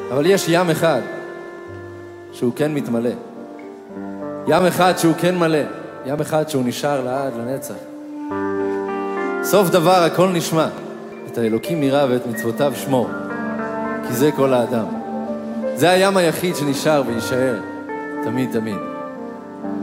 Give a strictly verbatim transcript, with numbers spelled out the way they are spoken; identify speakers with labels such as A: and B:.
A: אבל יש ים אחד שהוא כן מתמלא. ים אחד שהוא כן מלא. ים אחד שהוא נשאר לעד, לנצח. סוף דבר הכל נשמע. את האלוקים נראה ואת מצוותיו שמור. כי זה כל האדם. זה הים היחיד שנשאר וישאר. תמיד תמיד.